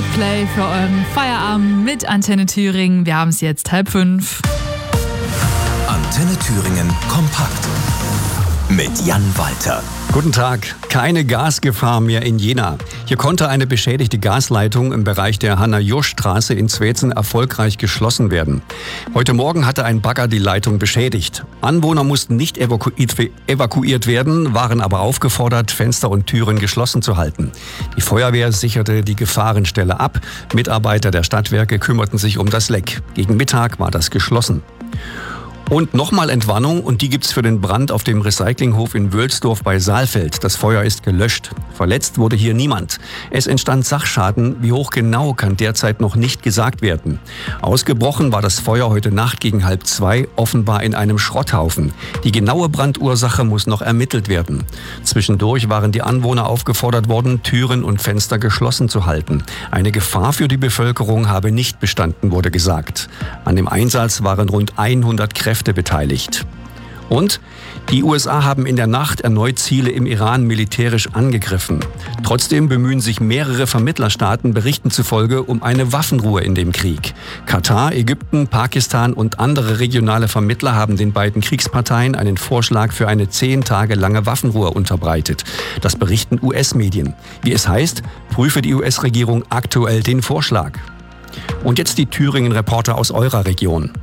Coldplay für euren Feierabend mit Antenne Thüringen. Wir haben es jetzt 4:30. Antenne Thüringen kompakt mit Jan Walter. Guten Tag. Keine Gasgefahr mehr in Jena. Hier konnte eine beschädigte Gasleitung im Bereich der Hanna-Jost-Straße in Zwetzen erfolgreich geschlossen werden. Heute Morgen hatte ein Bagger die Leitung beschädigt. Anwohner mussten nicht evakuiert werden, waren aber aufgefordert, Fenster und Türen geschlossen zu halten. Die Feuerwehr sicherte die Gefahrenstelle ab. Mitarbeiter der Stadtwerke kümmerten sich um das Leck. Gegen Mittag war das geschlossen. Und nochmal Entwarnung, und die gibt's für den Brand auf dem Recyclinghof in Wölsdorf bei Saalfeld. Das Feuer ist gelöscht. Verletzt wurde hier niemand. Es entstand Sachschaden. Wie hoch genau, kann derzeit noch nicht gesagt werden. Ausgebrochen war das Feuer heute Nacht gegen 1:30, offenbar in einem Schrotthaufen. Die genaue Brandursache muss noch ermittelt werden. Zwischendurch waren die Anwohner aufgefordert worden, Türen und Fenster geschlossen zu halten. Eine Gefahr für die Bevölkerung habe nicht bestanden, wurde gesagt. An dem Einsatz waren rund 100 Kräfte beteiligt. Und die USA haben in der Nacht erneut Ziele im Iran militärisch angegriffen. Trotzdem bemühen sich mehrere Vermittlerstaaten Berichten zufolge um eine Waffenruhe in dem Krieg. Katar, Ägypten, Pakistan und andere regionale Vermittler haben den beiden Kriegsparteien einen Vorschlag für eine 10 Tage lange Waffenruhe unterbreitet. Das berichten US-Medien. Wie es heißt, prüfe die US-Regierung aktuell den Vorschlag. Und jetzt die Thüringen-Reporter aus eurer Region.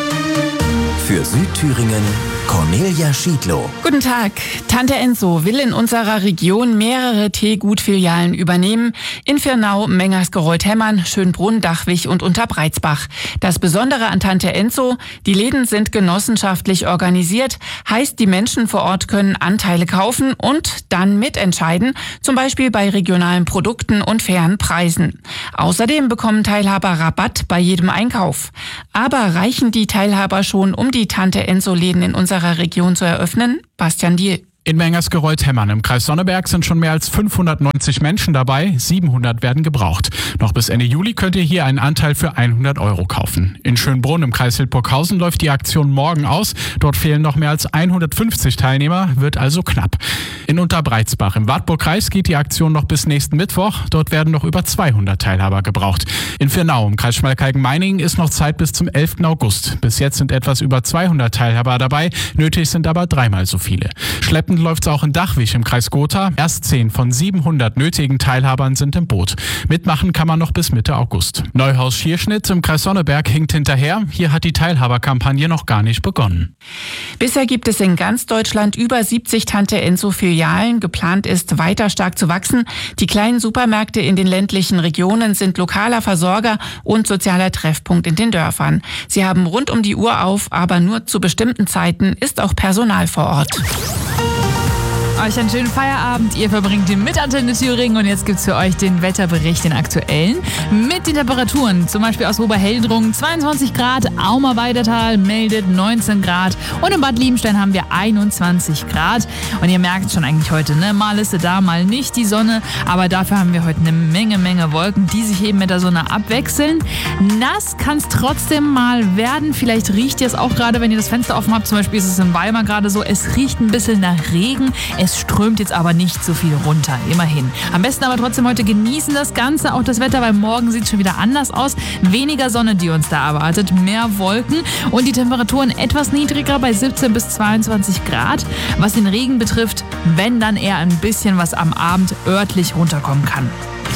Für Südthüringen Cornelia Schiedlow. Guten Tag. Tante Enso will in unserer Region mehrere Teegut-Filialen übernehmen. In Firnau, Mengersgereuth-Hemmern, Schönbrunn, Dachwig und Unterbreizbach. Das Besondere an Tante Enso, die Läden sind genossenschaftlich organisiert. Heißt, die Menschen vor Ort können Anteile kaufen und dann mitentscheiden. Zum Beispiel bei regionalen Produkten und fairen Preisen. Außerdem bekommen Teilhaber Rabatt bei jedem Einkauf. Aber reichen die Teilhaber schon, um die Tante Enso-Läden in unserer Region zu eröffnen? Bastian Diel. In Mengersgereuth-Hemmern im Kreis Sonneberg sind schon mehr als 590 Menschen dabei. 700 werden gebraucht. Noch bis Ende Juli könnt ihr hier einen Anteil für 100 € kaufen. In Schönbrunn im Kreis Hildburghausen läuft die Aktion morgen aus. Dort fehlen noch mehr als 150 Teilnehmer, wird also knapp. In Unterbreizbach im Wartburgkreis geht die Aktion noch bis nächsten Mittwoch. Dort werden noch über 200 Teilhaber gebraucht. In Firnau im Kreis Schmalkalden-Meiningen ist noch Zeit bis zum 11. August. Bis jetzt sind etwas über 200 Teilhaber dabei. Nötig sind aber 3-mal so viele. Schleppend läuft es auch in Dachwig im Kreis Gotha. Erst 10 von 700 nötigen Teilhabern sind im Boot. Mitmachen kann man noch bis Mitte August. Neuhaus-Schierschnitt im Kreis Sonneberg hinkt hinterher. Hier hat die Teilhaberkampagne noch gar nicht begonnen. Bisher gibt es in ganz Deutschland über 70 Tante Enso-Filialen. Geplant ist, weiter stark zu wachsen. Die kleinen Supermärkte in den ländlichen Regionen sind lokaler Versorger und sozialer Treffpunkt in den Dörfern. Sie haben rund um die Uhr auf, aber nur zu bestimmten Zeiten ist auch Personal vor Ort. Euch einen schönen Feierabend. Ihr verbringt den mit Antenne Thüringen und jetzt gibt's für euch den Wetterbericht, den aktuellen, mit den Temperaturen. Zum Beispiel aus Oberheldrungen 22 Grad, Aumer-Weidertal meldet 19 Grad und in Bad Liebenstein haben wir 21 Grad. Und ihr merkt schon eigentlich heute, ne? Mal ist sie da, mal nicht die Sonne, aber dafür haben wir heute eine Menge Wolken, die sich eben mit der Sonne abwechseln. Nass kann es trotzdem mal werden. Vielleicht riecht ihr es auch gerade, wenn ihr das Fenster offen habt. Zum Beispiel ist es in Weimar gerade so, es riecht ein bisschen nach Regen. Es strömt jetzt aber nicht so viel runter, immerhin. Am besten aber trotzdem heute genießen das Ganze, auch das Wetter, weil morgen sieht es schon wieder anders aus. Weniger Sonne, die uns da erwartet, mehr Wolken und die Temperaturen etwas niedriger bei 17 bis 22 Grad. Was den Regen betrifft, wenn dann eher ein bisschen was am Abend örtlich runterkommen kann.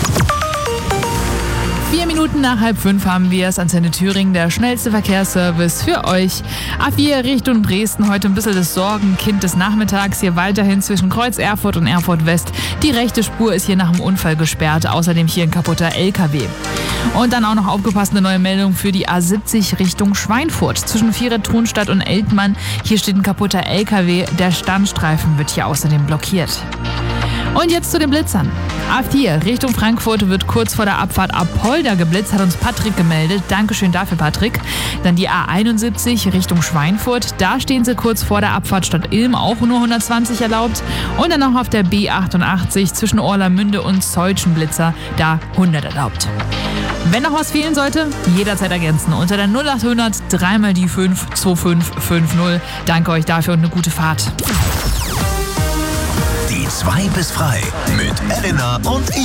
4 Minuten nach 4:30 haben wir es. Antenne Thüringen, der schnellste Verkehrsservice für euch. A4 Richtung Dresden, heute ein bisschen das Sorgenkind des Nachmittags. Hier weiterhin zwischen Kreuz Erfurt und Erfurt West. Die rechte Spur ist hier nach dem Unfall gesperrt. Außerdem hier ein kaputter LKW. Und dann auch noch aufgepasst, eine neue Meldung für die A70 Richtung Schweinfurt. Zwischen Vierer-Thunstadt und Eltmann. Hier steht ein kaputter LKW. Der Standstreifen wird hier außerdem blockiert. Und jetzt zu den Blitzern. A4 Richtung Frankfurt wird kurz vor der Abfahrt Apolda geblitzt, hat uns Patrick gemeldet. Dankeschön dafür, Patrick. Dann die A71 Richtung Schweinfurt. Da stehen sie kurz vor der Abfahrt Stadt Ilm, auch nur 120 erlaubt. Und dann noch auf der B88 zwischen Orlamünde und Zeutschen Blitzer, da 100 erlaubt. Wenn noch was fehlen sollte, jederzeit ergänzen unter der 0800 3 die 5 2550. Danke euch dafür und eine gute Fahrt. Die 2 bis frei mit Elena und